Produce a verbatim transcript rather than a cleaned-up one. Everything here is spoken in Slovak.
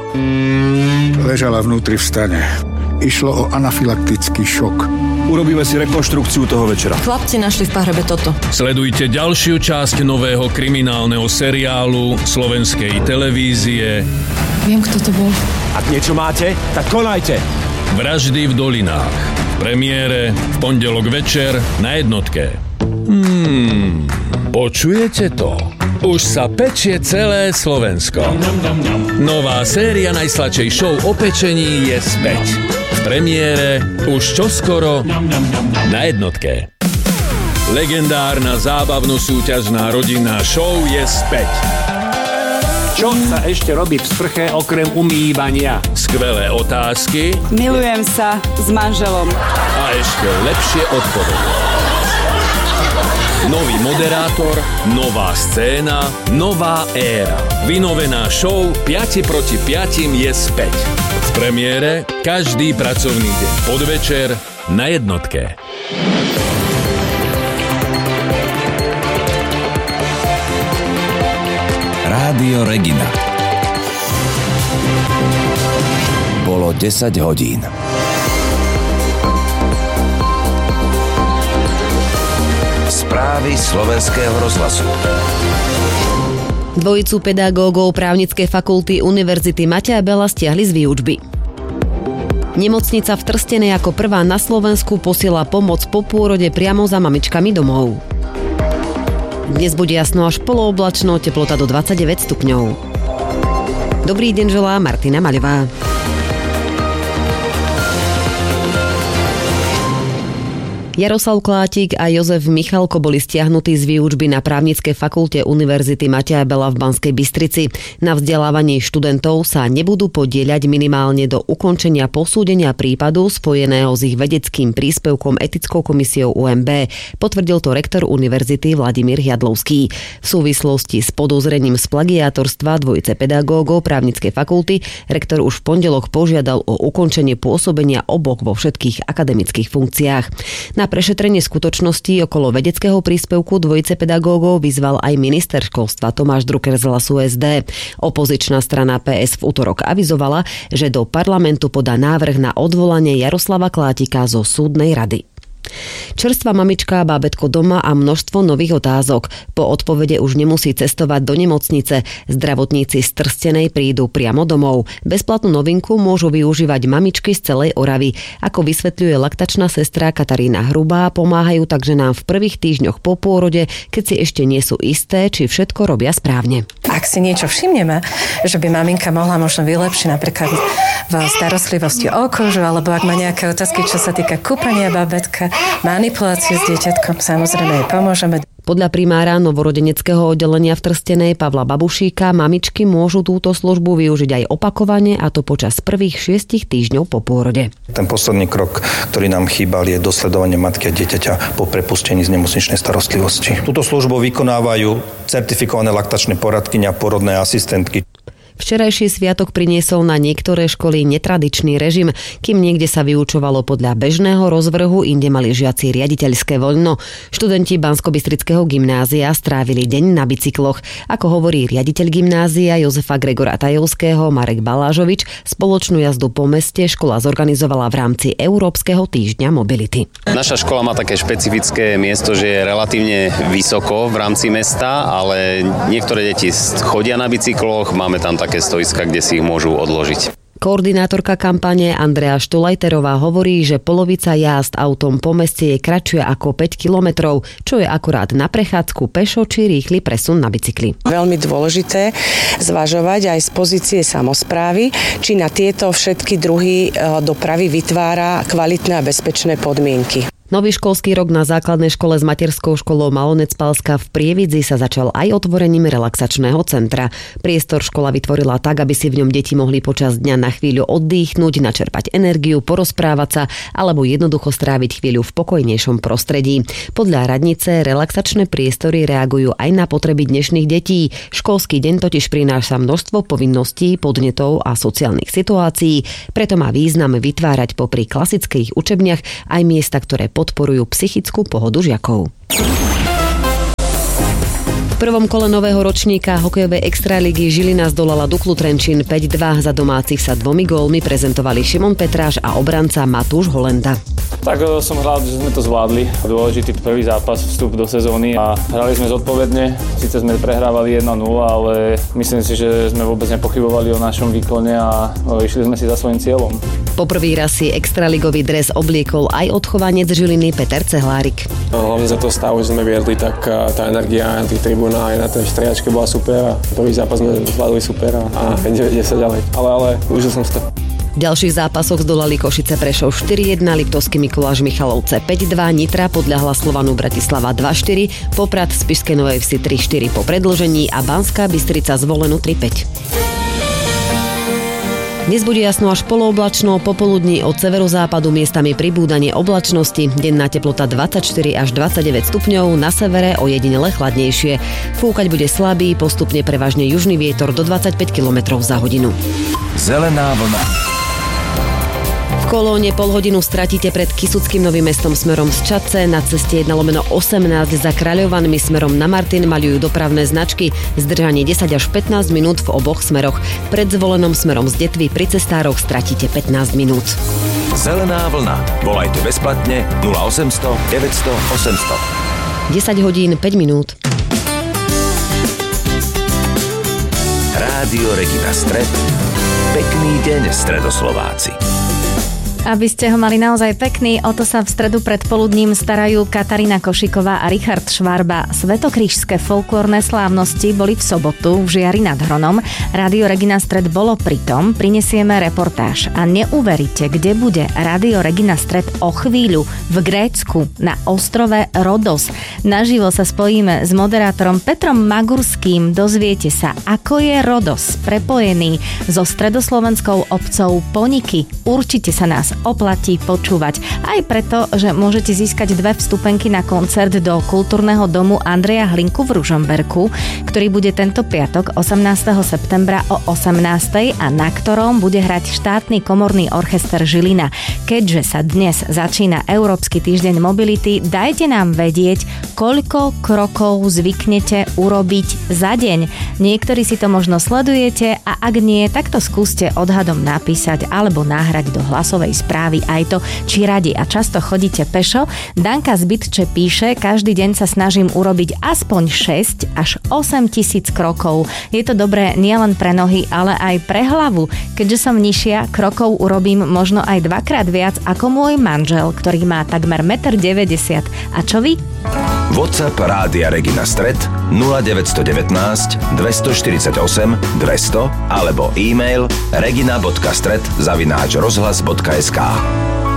Ležala vnútri v stane. Išlo o anafylaktický šok. Urobíme si rekonštrukciu toho večera. Chlapci našli v pahrebe toto. Sledujte ďalšiu časť nového kriminálneho seriálu slovenskej televízie. Viem, kto to bol. Ak niečo máte, tak konajte. Vraždy v dolinách. V premiére v pondelok večer na jednotke. Hmm, počujete to? Už sa pečie celé Slovensko. Nová séria najsladšej show o pečení je späť. V premiére už čoskoro na jednotke. Legendárna zábavno-súťažná rodinná show je späť. Čo sa ešte robí v sprche okrem umývania? Skvelé otázky. Milujem sa s manželom. A ešte lepšie odpovede. Nový moderátor, nová scéna, nová éra. Vynovená show päť proti päť je späť. V premiére každý pracovný deň podvečer na jednotke. Rádio Regina. Bolo desať hodín. Správy slovenského rozhlasu. Dvojicu pedagógov právnickej fakulty Univerzity Mateja Bela stiahli z výučby. Nemocnica v Trstenej ako prvá na Slovensku posiela pomoc po pôrode priamo za mamičkami domov. Dnes bude jasno až polooblačno, teplota do dvadsaťdeväť stupňov. Dobrý deň želá Martina Maľová. Jaroslav Klátik a Jozef Michalko boli stiahnutí z výučby na právnickej fakulte Univerzity Mateja Bela v Banskej Bystrici. Na vzdelávaní študentov sa nebudú podieľať minimálne do ukončenia posúdenia prípadu spojeného s ich vedeckým príspevkom etickou komisiou ú em bé, potvrdil to rektor univerzity Vladimír Jadlovský. V súvislosti s podozrením z plagiátorstva dvojice pedagógov právnickej fakulty rektor už v pondelok požiadal o ukončenie pôsobenia oboch vo všetkých akademických funkciách. Na prešetrenie skutočností okolo vedeckého príspevku dvojice pedagógov vyzval aj minister školstva Tomáš Drucker z hlasu es dé. Opozičná strana pé es v utorok avizovala, že do parlamentu podá návrh na odvolanie Jaroslava Klátika zo súdnej rady. Čerstvá mamička, bábätko doma a množstvo nových otázok. Po odpovede už nemusí cestovať do nemocnice. Zdravotníci z Trstenej prídu priamo domov. Bezplatnú novinku môžu využívať mamičky z celej Oravy. Ako vysvetľuje laktačná sestra Katarína Hrubá, pomáhajú tak ženám v prvých týždňoch po pôrode, keď si ešte nie sú isté, či všetko robia správne. Ak si niečo všimneme, že by maminka mohla možno vylepšiť napríklad v starostlivosti o kožu, alebo ak má nejaké otázky, čo sa týka kúpania bábätka, manipulácie s dieťatkom, samozrejme jej pomôžeme. Podľa primára novorodeneckého oddelenia v Trstenej Pavla Babušíka mamičky môžu túto službu využiť aj opakovane, a to počas prvých šiestich týždňov po pôrode. Ten posledný krok, ktorý nám chýbal, je dosledovanie matky a dieťaťa po prepustení z nemocničnej starostlivosti. Túto službu vykonávajú certifikované laktačné poradkyne a porodné asistentky. Včerajší sviatok priniesol na niektoré školy netradičný režim, kým niekde sa vyučovalo podľa bežného rozvrhu, inde mali žiaci riaditeľské voľno. Študenti Banskobystrického gymnázia strávili deň na bicykloch. Ako hovorí riaditeľ gymnázia Jozefa Gregora Tajovského Marek Balážovič, spoločnú jazdu po meste škola zorganizovala v rámci Európskeho týždňa mobility. Naša škola má také špecifické miesto, že je relatívne vysoko v rámci mesta, ale niektoré deti chodia na bicykloch, máme tam tak také stoiska, kde si ich môžu odložiť. Koordinátorka kampane Andrea Štulajterová hovorí, že polovica jazd autom po meste je kratšia ako päť kilometrov, čo je akurát na prechádzku pešo či rýchly presun na bicykli. Veľmi dôležité zvažovať aj z pozície samosprávy, či na tieto všetky druhy dopravy vytvára kvalitné a bezpečné podmienky. Nový školský rok na základnej škole s materskou školou Malonec Palska v Prievidzi sa začal aj otvorením relaxačného centra. Priestor škola vytvorila tak, aby si v ňom deti mohli počas dňa na chvíľu oddychnúť, načerpať energiu, porozprávať sa alebo jednoducho stráviť chvíľu v pokojnejšom prostredí. Podľa radnice relaxačné priestory reagujú aj na potreby dnešných detí. Školský deň totiž prináša množstvo povinností, podnetov a sociálnych situácií, preto má význam vytvárať popri klasických učebniach aj miesta, ktoré podporujú psychickú pohodu žiakov. prvom kole nového ročníka hokejovej extraligy Žilina zdolala Duklu Trenčín päť dva. Za domácich sa dvomi gólmi prezentovali Šimon Petráš a obranca Matúš Holenda. Tak som rád, že sme to zvládli. Dôležitý prvý zápas, vstup do sezóny a hrali sme zodpovedne. Sice sme prehrávali jedna nula, ale myslím si, že sme vôbec nepochybovali o našom výkone a išli sme si za svojím cieľom. Poprvý raz si extraligový dres obliekol aj odchovanec Žiliny Peter Cehlárik. Hlavne za to stavu, že sme viedli, tak tá energia na tých tribúnach aj na tej striačke bola super a prvý zápas sme zvládli super a ide sa ďalej. Ale, ale užil som si to. V ďalších zápasoch zdolali Košice Prešov štyri jedna, Liptovský Mikuláš Michalovce päť dva, Nitra podľahla Slovanu Bratislava dva štyri, Poprad Spišskej Novej Vsi tri štyri po predĺžení a Banská Bystrica Zvolenu tri päť. Dnes bude jasno až polooblačno, popoludní od severozápadu miestami pribúdanie oblačnosti, denná teplota dvadsaťštyri až dvadsaťdeväť stupňov, na severe ojedinele chladnejšie. Fúkať bude slabý, postupne prevažne južný vietor do dvadsaťpäť kilometrov za hodinu. Zelená vlna. V Kolóne pol hodinu stratíte pred Kysuckým Novým Mestom smerom z Čadce, na ceste jeden lomeno osemnásť za Kráľovanmi smerom na Martin maľujú dopravné značky, zdržanie desať až pätnásť minút v oboch smeroch. Pred Zvolenom smerom z Detvy pri cestároch stratíte pätnásť minút. Zelená vlna. Volajte bezplatne nula osemsto deväťsto osemsto. desať hodín päť minút. Rádio Regina Stred. Pekný deň, Stredoslováci. Aby ste ho mali naozaj pekný, o to sa v stredu pred poludním starajú Katarína Košiková a Richard Švarba. Svätokrížske folklórne slávnosti boli v sobotu v Žiari nad Hronom. Rádio Regina Stred bolo pritom, prinesieme reportáž. A neuveríte, kde bude Rádio Regina Stred o chvíľu v Grécku na ostrove Rodos. Naživo sa spojíme s moderátorom Petrom Magurským. Dozviete sa, ako je Rodos prepojený so stredoslovenskou obcou Poniky. Určite sa nás oplatí počúvať. Aj preto, že môžete získať dve vstupenky na koncert do kultúrneho domu Andreja Hlinku v Ružomberku, ktorý bude tento piatok osemnásteho septembra o osemnástej a na ktorom bude hrať štátny komorný orchester Žilina. Keďže sa dnes začína Európsky týždeň mobility, dajte nám vedieť, koľko krokov zvyknete urobiť za deň. Niektorí si to možno sledujete a ak nie, tak to skúste odhadom napísať alebo nahrať do hlasovej správy aj to, či radi a často chodíte pešo. Danka z Bytče píše, každý deň sa snažím urobiť aspoň šesť až osem tisíc krokov. Je to dobré nielen pre nohy, ale aj pre hlavu. Keďže som nižšia, krokov urobím možno aj dvakrát viac ako môj manžel, ktorý má takmer jeden deväťdesiat metra. A čo vy? WhatsApp Rádia Regina Stred nula deväť jedna deväť dvestoštyridsaťosem dvesto alebo e-mail regina bodka stred zavináč rozhlas bodka es ká.